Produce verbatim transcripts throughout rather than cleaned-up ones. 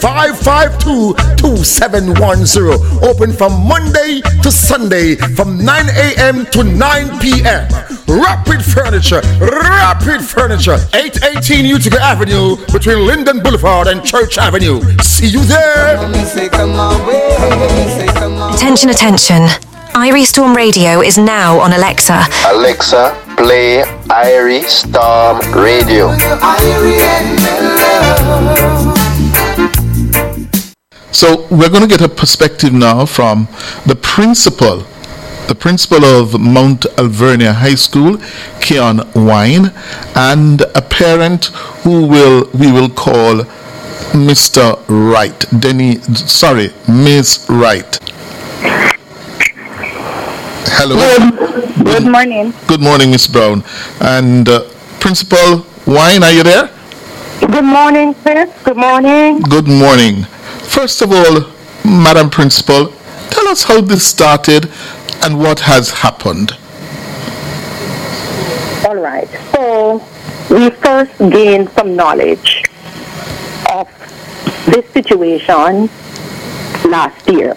five five two, two seven one zero. Open from Monday to Sunday from nine a.m. to nine p.m. Rapid Furniture, Rapid Furniture, eight eighteen Utica Avenue between Linden Boulevard and Church Avenue. See you there. Attention, attention. Irie Storm Radio is now on Alexa. Alexa, play Irie Storm Radio. So we're going to get a perspective now from the principal, the principal of Mount Alvernia High School, Keon Wine, and a parent who will we will call Mister Wright, Denny, sorry, Miss Wright. Hello. Good, good morning. Good morning, Miss Brown. And uh, Principal Wine, are you there? Good morning, sir. Good morning. Good morning. First of all, Madam Principal, tell us how this started and what has happened. All right. So we first gained some knowledge of this situation last year.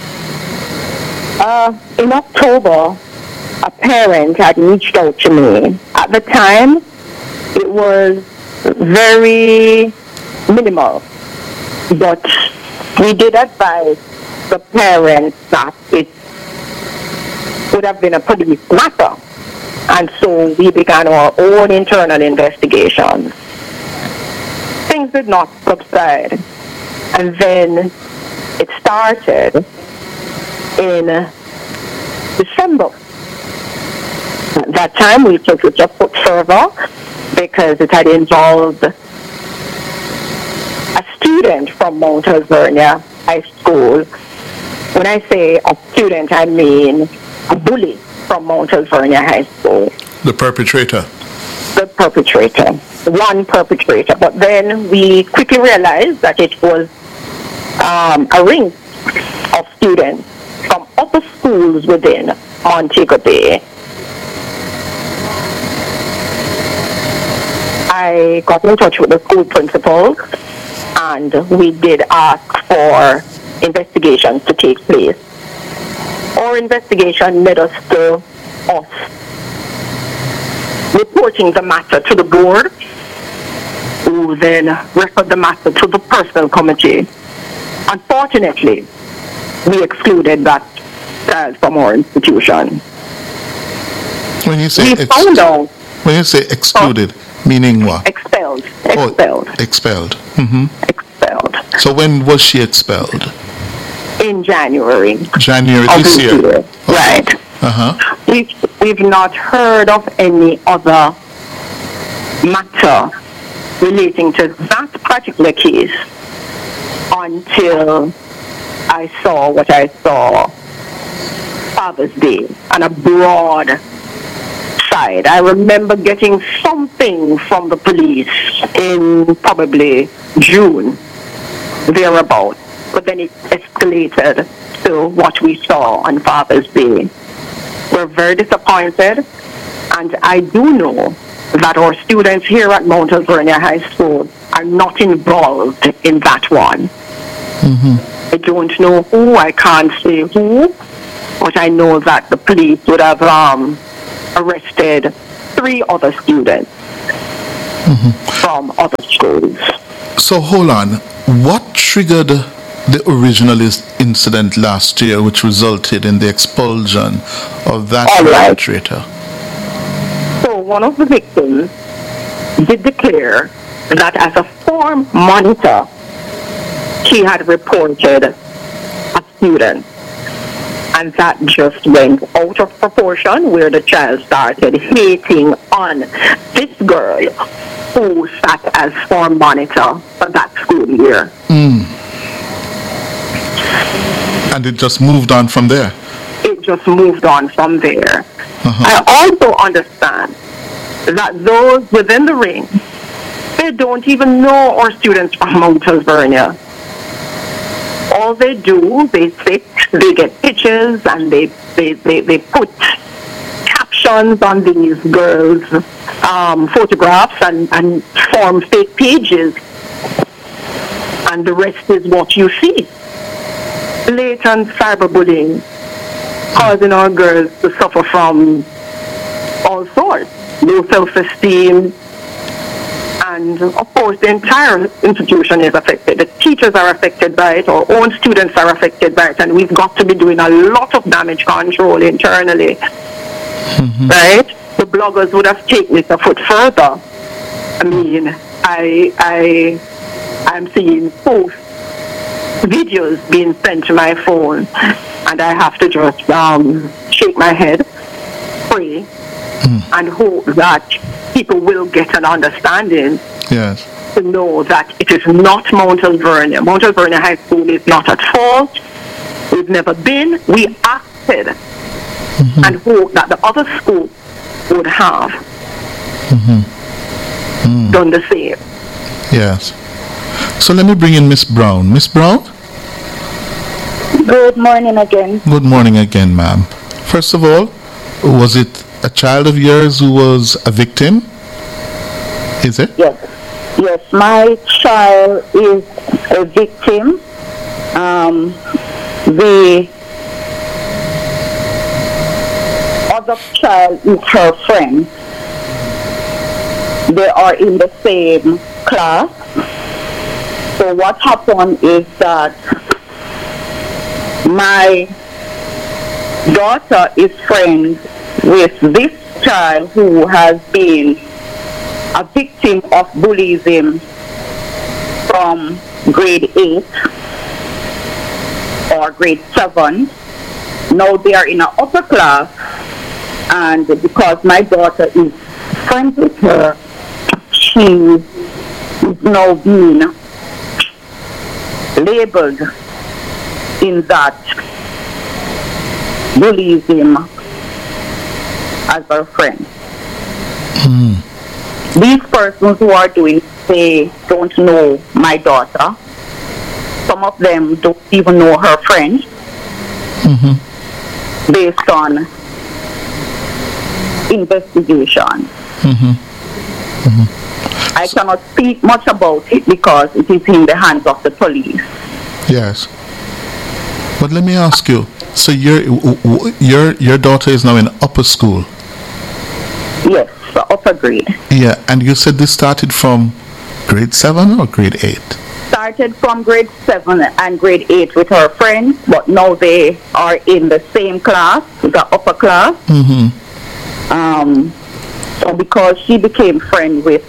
Uh, in October, a parent had reached out to me. At the time, it was very minimal, but we did advise the parents that it would have been a police matter, and so we began our own internal investigations. Things did not subside, and then it started in December. At that time, we took it a foot further because it had involved a student from Mount Alvernia High School. When I say a student, I mean a bully from Mount Alvernia High School. The perpetrator. The perpetrator. One perpetrator. But then we quickly realized that it was um, a ring of students from other schools within Montego Bay. I got in touch with the school principal, and we did ask for investigations to take place. Our investigation led us to us reporting the matter to the board, who then referred the matter to the personnel committee. Unfortunately, we excluded that child from our institution. When you say we ex- found out. When you say excluded, oh, meaning what? Expelled. Expelled. Oh, expelled. Mm-hmm. Expelled. So when was she expelled? In January. January this year. year. Okay. Right. Uh-huh. We've, we've not heard of any other matter relating to that particular case until I saw what I saw Father's Day on a broad side. I remember getting something from the police in probably June, thereabout. But then it escalated to what we saw on Father's Day. We're very disappointed, and I do know that our students here at Mount Alvernia High School are not involved in that one. Mm-hmm. I don't know who, I can't say who, but I know that the police would have um, arrested three other students mm-hmm. from other schools. So hold on, what triggered the original incident last year which resulted in the expulsion of that perpetrator? Right. So one of the victims did declare that as a form monitor, she had reported a student, and that just went out of proportion, where the child started hating on this girl who sat as form monitor for that school year. Mm. And it just moved on from there? It just moved on from there. Uh-huh. I also understand that those within the ring, they don't even know our students from Mount Alvernia. All they do, they sit, they get pictures, and they, they, they, they put captions on these girls' um, photographs and, and form fake pages. And the rest is what you see. Blatant cyberbullying, causing our girls to suffer from all sorts. Low self-esteem, and of course the entire institution is affected. The teachers are affected by it, our own students are affected by it, and we've got to be doing a lot of damage control internally. Mm-hmm. Right? The bloggers would have taken it a foot further. I mean, I, I, I'm seeing posts, videos being sent to my phone, and I have to just um, shake my head, pray, mm. and hope that people will get an understanding. Yes. To know that it is not Mount Alvernia. Mount Alvernia High School is not at fault. We've never been. We acted mm-hmm. and hope that the other schools would have mm-hmm. mm. done the same. Yes. So let me bring in Miss Brown. Miss Brown? Good morning again. Good morning again, ma'am. First of all, was it a child of yours who was a victim? Is it? Yes. Yes, my child is a victim. Um, the other child is her friend. They are in the same class. So what happened is that my daughter is friends with this child who has been a victim of bullying from grade eight or grade seven. Now they are in an upper class, and because my daughter is friends with her, she is now being labeled in that bullying as her friend. Mm. These persons who are doing it, they don't know my daughter. Some of them don't even know her friend. Mm-hmm. Based on investigation. Mm-hmm. Mm-hmm. I cannot speak much about it because it is in the hands of the police. Yes. But let me ask you, so your your your daughter is now in upper school? Yes, the upper grade. Yeah, and you said this started from grade seven or grade eight? Started from grade seven and grade eight with her friends, but now they are in the same class, the upper class. Mm-hmm. Um, so because she became friend with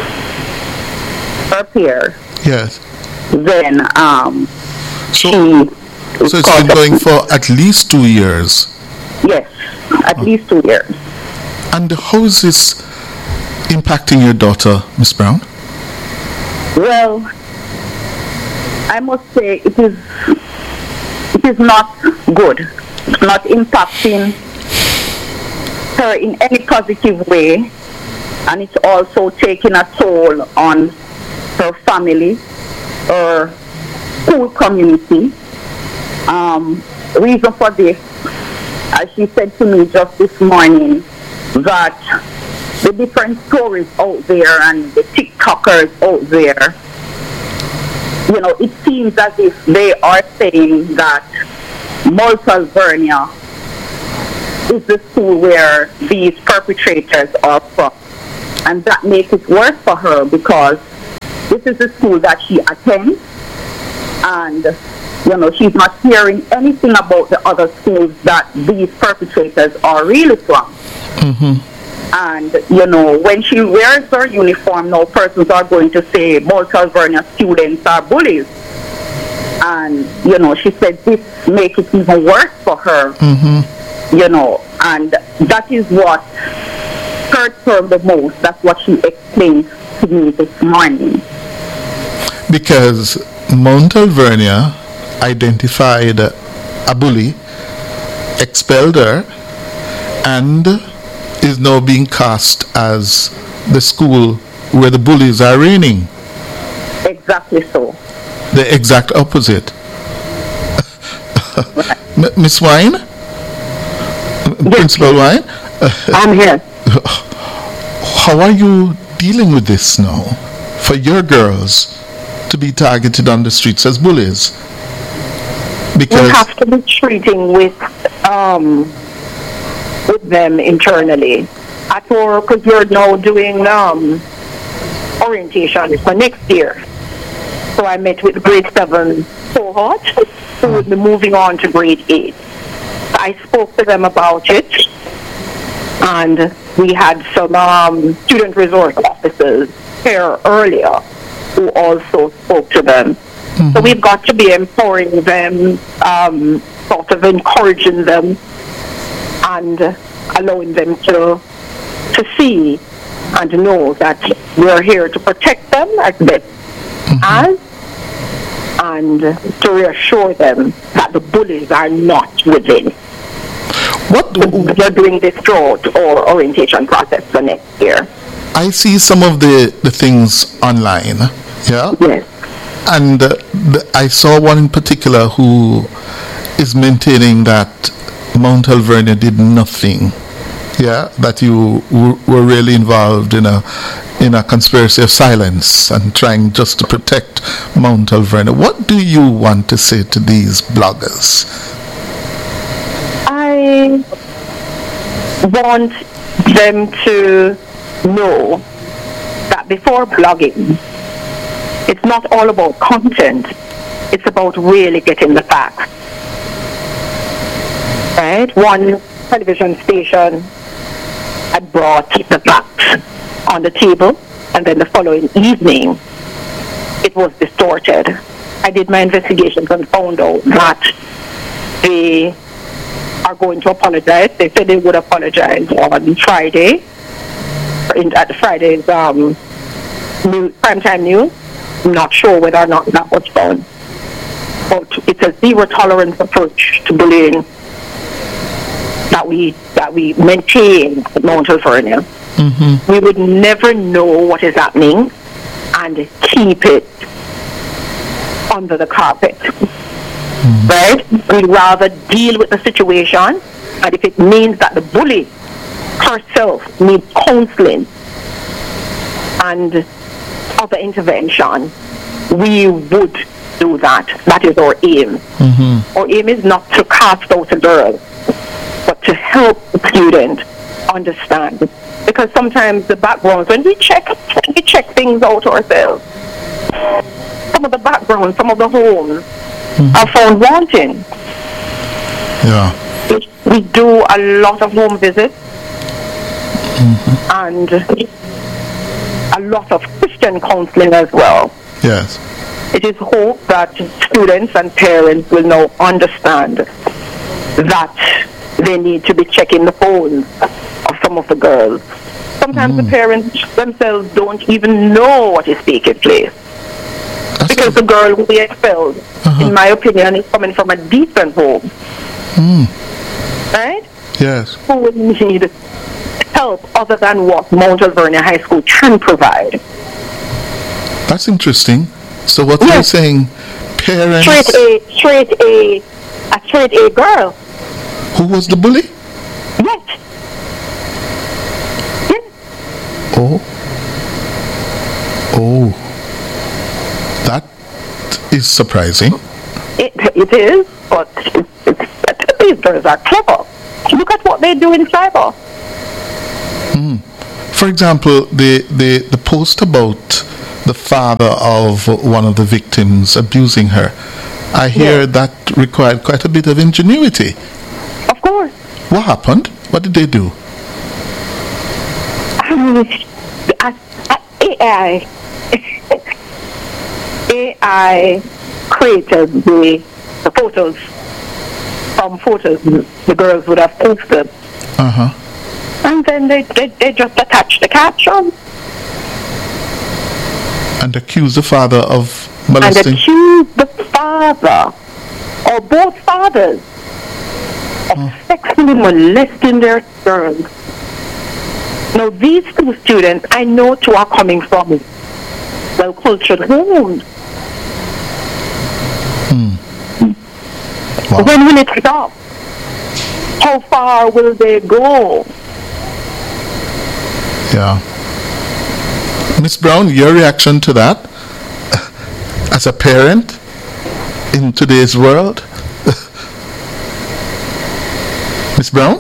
her peer, yes, then um, so, she so it's been going for at least two years. Yes, at oh. least two years. And how is this impacting your daughter, Miss Brown? Well, I must say it is it is not good. It's not impacting her in any positive way, and it's also taking a toll on her family, her school community. Um, reason for this, as she said to me just this morning, that the different stories out there and the TikTokers out there, you know, it seems as if they are saying that Mount Alvernia is the school where these perpetrators are from. And that makes it worse for her because this is the school that she attends, and, you know, she's not hearing anything about the other schools that these perpetrators are really from. Mm-hmm. And, you know, when she wears her uniform, now persons are going to say Mount Alvernia students are bullies. And, you know, she said this makes it even worse for her, mm-hmm. you know, and that is what hurts her the most. That's what she explained to me this morning. Because Mount Alvernia identified a bully, expelled her, and is now being cast as the school where the bullies are reigning. Exactly so. The exact opposite. M- Miss Wine? Yes. Principal Wine? I'm here. How are you dealing with this now? For your girls, to be targeted on the streets as bullies? Because we have to be treating with um, with them internally. At work, because we're now doing um, orientation for next year. So I met with grade seven cohort, who will be moving on to grade eight. I spoke to them about it, and we had some um, student resource officers here earlier who also spoke to them. Mm-hmm. So we've got to be empowering them, um, sort of encouraging them, and allowing them to to see and know that we're here to protect them as best mm-hmm. as, and to reassure them that the bullies are not within. What do we're doing this throughout our orientation process for next year. I see some of the, the things online, yeah? Yes. And uh, the, I saw one in particular who is maintaining that Mount Alvernia did nothing. Yeah, that you w- were really involved in a in a conspiracy of silence and trying just to protect Mount Alvernia. What do you want to say to these bloggers? I want them to know that before blogging, it's not all about content. It's about really getting the facts. Right? One television station had brought the facts on the table, and then the following evening, it was distorted. I did my investigations and found out that they are going to apologize. They said they would apologize on Friday, in, at the Friday's um, new, primetime news. I'm not sure whether or not that was done. But it's a zero tolerance approach to bullying that we that we maintain at Mount Alvernia. Mm-hmm. We would never know what is happening and keep it under the carpet. Mm-hmm. Right? We'd rather deal with the situation, and if it means that the bully herself needs counseling and other intervention, we would do that. That is our aim. Mm-hmm. Our aim is not to cast out a girl, but to help the student understand. Because sometimes the backgrounds, when we check, when we check things out ourselves, some of the backgrounds, some of the homes mm-hmm. are found wanting. Yeah. We, we do a lot of home visits mm-hmm. and a lot of Christian counseling as well. Yes. It is hope that students and parents will now understand that they need to be checking the phones of some of the girls. Sometimes mm. the parents themselves don't even know what is taking place. That's because a... the girl who we expelled, uh-huh. in my opinion, is coming from a decent home. Mm. Right? Yes. Who would need help other than what Mount Alvernia High School can provide. That's interesting. So what yes. you're saying, parents... Straight A, straight A, a straight A girl. Who was the bully? Yes. Yes. Oh. Oh. That is surprising. It, it is, but it's, it's, these girls are clever. Look at what they do in cyber. Mm. For example, the, the, the post about the father of one of the victims abusing her, I hear yes. that required quite a bit of ingenuity. Of course. What happened? What did they do? Um, A I A I created the, the photos from photos the girls would have posted. Uh-huh. And then they, they, they just attached the caption. And accused the father of molesting? And accused the father, or both fathers, of oh. sexually molesting their girls. Now, these two students, I know two are coming from well-cultured homes. Hmm. Wow. When will it stop? How far will they go? Yeah. Miss Brown, your reaction to that? as a parent in today's world? Miss Brown?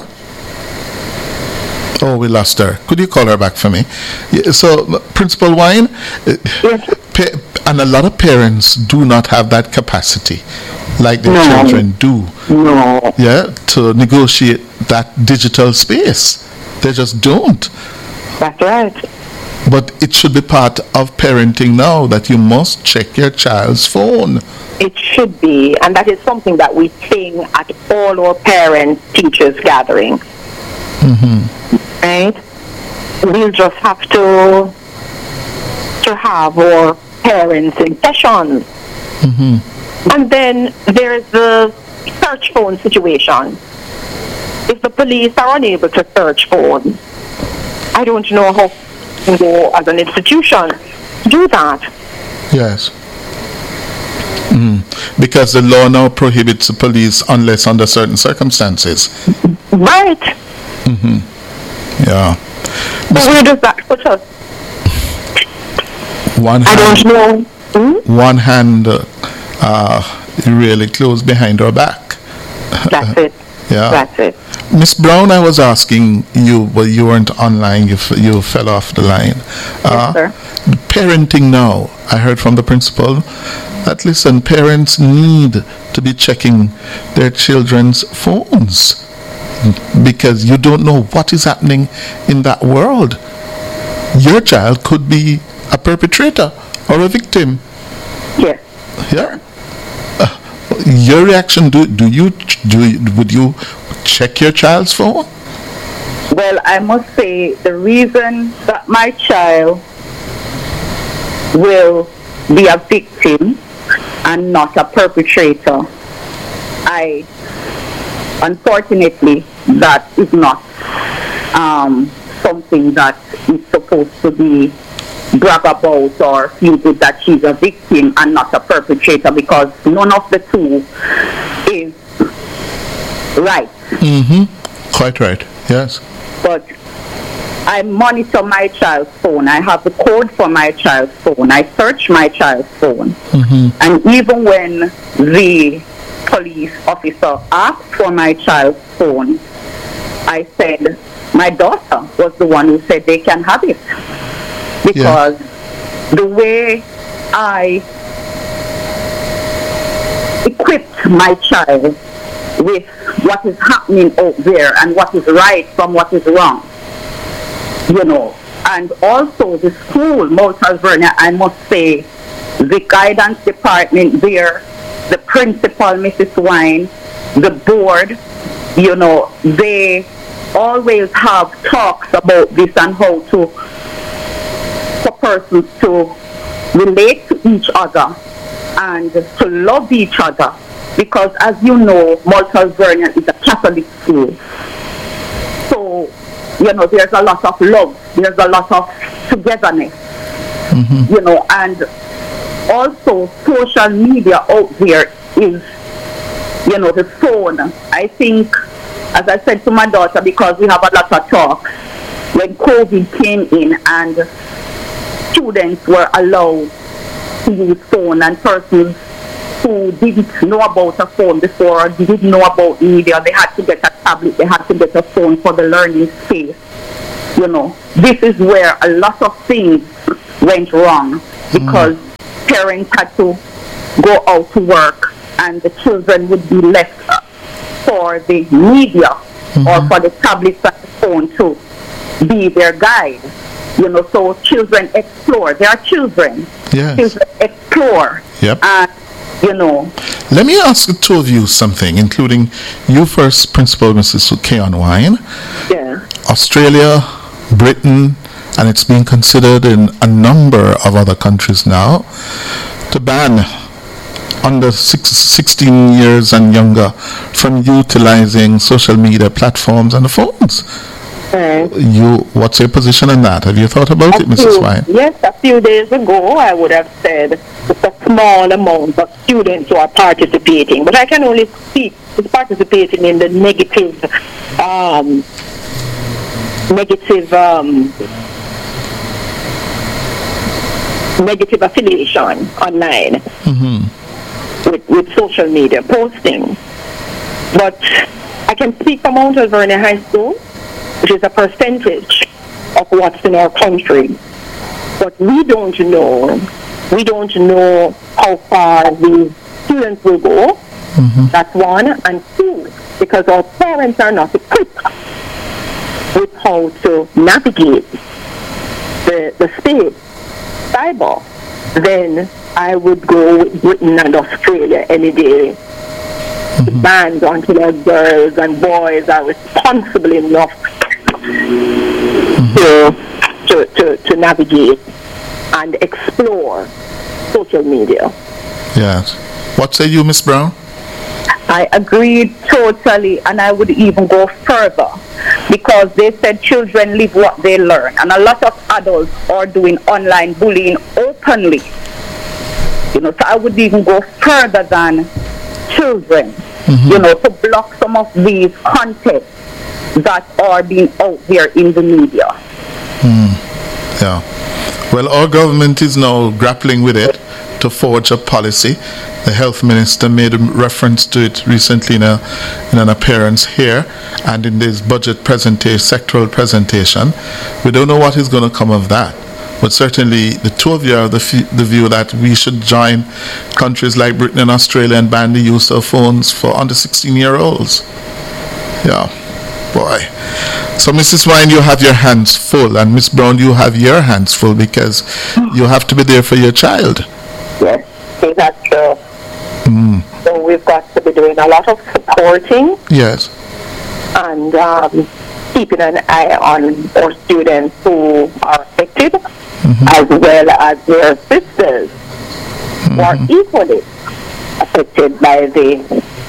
Oh, we lost her. Could you call her back for me? Yeah, so, Principal Wine, Yes. pa- and a lot of parents do not have that capacity, like their No. children do. No. Yeah, to negotiate that digital space. They just don't. That's right. But it should be part of parenting now that you must check your child's phone. It should be, and that is something that we sing at all our parent teachers gatherings. Right? We'll just have to to have our parents in sessions. And then there's the search phone situation. If the police are unable to search phones, I don't know how we can go as an institution to do that. Yes. Mm. Because the law now prohibits the police unless under certain circumstances. Right. Yeah. So where does that put us? One I hand, don't know. Hmm? one hand uh, uh, really closed behind our back. That's it. Yeah. That's it. Miss Brown, I was asking you, but you weren't online. You f- you fell off the line. Uh, sir. Parenting now. I heard from the principal that listen, parents need to be checking their children's phones because you don't know what is happening in that world. Your child could be a perpetrator or a victim. Yes. Yeah. Uh, your reaction? Do do you do? You, would you check your child's phone? Well, I must say the reason that my child will be a victim and not a perpetrator, I unfortunately that is not um, something that is supposed to be brag about or feel good that she's a victim and not a perpetrator, because none of the two is right. Mm-hmm. Quite right. Yes. But I monitor my child's phone. I have the code for my child's phone. I search my child's phone. Mm-hmm. And even when the police officer asked for my child's phone, I said my daughter was the one who said they can have it. Because the way I equipped my child with what is happening out there and what is right from what is wrong, you know, and also the school, Mount Alvernia, I must say, the guidance department there, the principal, Missus Wine, the board, you know, they always have talks about this and how to, for persons to relate to each other and to love each other. Because as you know, Malta Alvernia is a Catholic school. So, you know, there's a lot of love, there's a lot of togetherness, mm-hmm. you know, and also social media out there is, you know, the phone. I think, as I said to my daughter, because we have a lot of talk, when COVID came in and students were allowed to use phone, and persons who didn't know about a phone before or didn't know about media, they had to get a tablet, they had to get a phone for the learning space. You know, this is where a lot of things went wrong, because mm. parents had to go out to work and the children would be left for the media mm-hmm. or for the tablets and the phone to be their guide. You know, so children explore. They are children. Yes. Children explore. Yep. And, you know. Let me ask the two of you something, including you first, Principal Missus Keon Wine. Yeah. Australia, Britain, and it's being considered in a number of other countries now to ban under six, sixteen years and younger from utilizing social media platforms and the phones. Right. You, what's your position on that? Have you thought about a it, Missus Few, Wine? Yes, a few days ago I would have said it's a small amount of students who are participating, but I can only speak to participating in the negative, um, negative um, negative affiliation online Mm-hmm. with, with social media posting. But I can speak for Mount Alvernia High School, which is a percentage of what's in our country. But we don't know, we don't know how far the students will go. Mm-hmm. That's one. And two, because our parents are not equipped with how to navigate the, the space, cyber, then I would go with Britain and Australia any day. Mm-hmm. Bans until our girls and boys are responsible enough mm-hmm. to, to, to, to navigate and explore social media. Yes. What say you, Miss Brown? I agree totally, and I would even go further, because they said children live what they learn, and a lot of adults are doing online bullying openly. You know, so I would even go further than children, mm-hmm. you know, to block some of these contents that are being out there in the media. Mm. Yeah. Well, our government is now grappling with it to forge a policy. The health minister made a reference to it recently in, a, in an appearance here and in this budget presentation, sectoral presentation. We don't know what is going to come of that. But certainly the two of you are the, f- the view that we should join countries like Britain and Australia and ban the use of phones for under sixteen-year-olds. Yeah, boy. So Missus Wine, you have your hands full, and Miss Brown, you have your hands full, because you have to be there for your child. Yes, I think that's true. Mm. So we've got to be doing a lot of supporting. Yes. And um, keeping an eye on our students who are affected, mm-hmm. as well as their sisters, mm-hmm. who are equally affected by the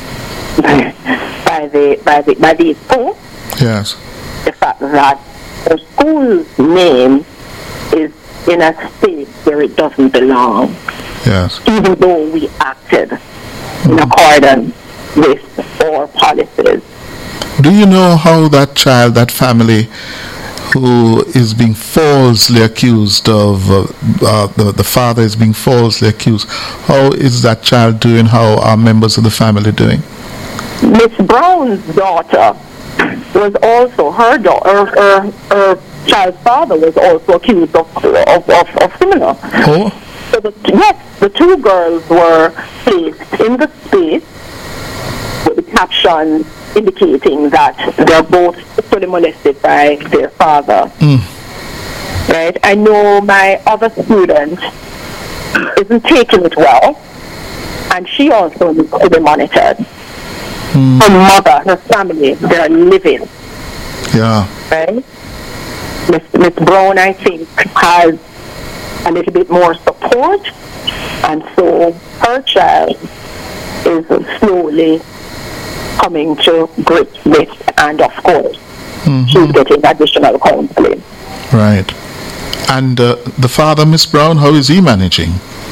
by the by the by these posts. Yes. The fact that the school's name is in a state where it doesn't belong. Yes. Even though we acted mm-hmm. in accordance with our policies. Do you know how that child, that family, who is being falsely accused of, uh, uh, the, the father is being falsely accused, how is that child doing? How are members of the family doing? Miss Brown's daughter was also, her, do- her, her, her child's father was also accused of, of, of, of similar. Oh? So the, yes, the two girls were placed in the space with the caption indicating that they're both fully molested by their father. Mm. Right? I know my other student isn't taking it well, and she also needs to be monitored. Mm. Her mother, her family, they're living. Yeah. Right? Miss Miss Brown, I think, has a little bit more support, and so her child is slowly coming to grips with, and of course, mm-hmm. she's getting additional counseling. Right. And uh, the father, Miss Brown, how is he managing?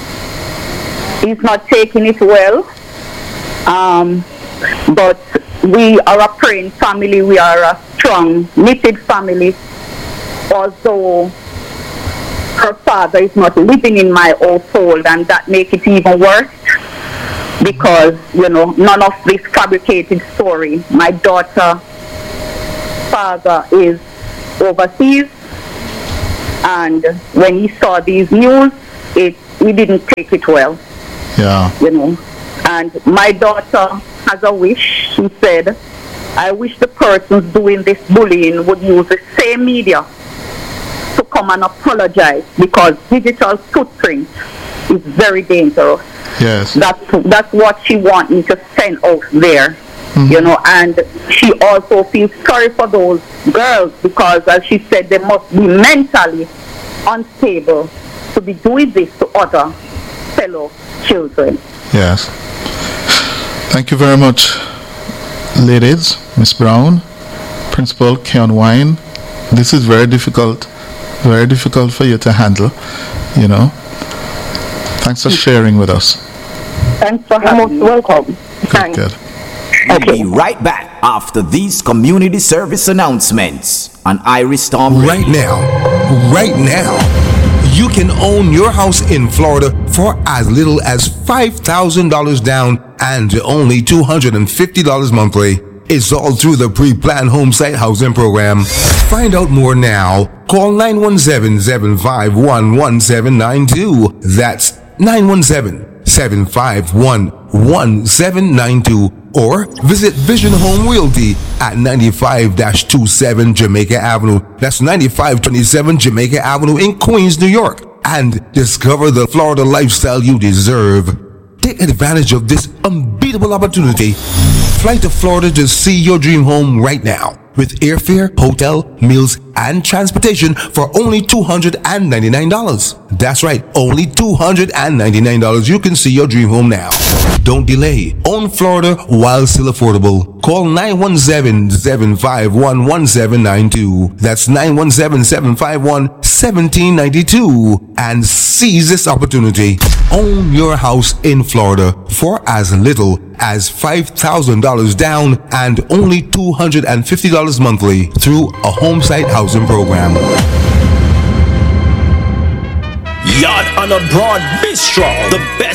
He's not taking it well, um, but we are a praying family. We are a strong, knitted family. Although her father is not living in my household, and that makes it even worse. Because, you know, none of this fabricated story. My daughter's father is overseas, and when he saw these news, it he didn't take it well. Yeah. You know, and my daughter has a wish. She said, I wish the persons doing this bullying would use the same media to come and apologize, because digital footprint is very dangerous. Yes. That's that's what she wants me to send out there, mm-hmm. you know, and she also feels sorry for those girls, because, as she said, they must be mentally unstable to be doing this to other fellow children. Yes. Thank you very much, ladies. Miss Brown, Principal Keon Wine. This is very difficult, very difficult for you to handle, you know. Thanks for sharing with us. Thanks for having us. Welcome. Good, Thanks. good. We'll Okay. be right back after these community service announcements on Iris Storm Radio. Right now, right now, You can own your house in Florida for as little as five thousand dollars down and only two hundred fifty dollars monthly. It's all through the pre-planned home site housing program. Find out more now. Call nine one seven, seven five one, one seven nine two. That's nine one seven, seven five one, one seven nine two. Or visit Vision Home Realty at ninety-five twenty-seven Jamaica Avenue. That's ninety-five twenty-seven Jamaica Avenue in Queens, New York. And discover the Florida lifestyle you deserve. Take advantage of this unbeatable opportunity. Fly to Florida to see your dream home right now with airfare, hotel, meals, and transportation for only two hundred ninety-nine dollars. That's right, only two hundred ninety-nine dollars. You can see your dream home now. Don't delay. Own Florida while still affordable. Call nine one seven, seven five one, one seven nine two. That's nine one seven, seven five one, one seven nine two. And seize this opportunity. Own your house in Florida for as little as five thousand dollars down and only two hundred fifty dollars monthly through a home site housing program. Yard on a Broad Bistro, the best